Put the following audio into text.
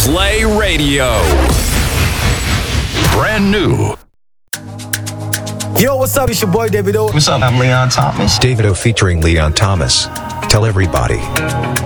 Play Radio. Brand new. Yo, what's up? It's your boy Davido. What's up? I'm Leon Thomas. Davido featuring Leon Thomas. Tell everybody.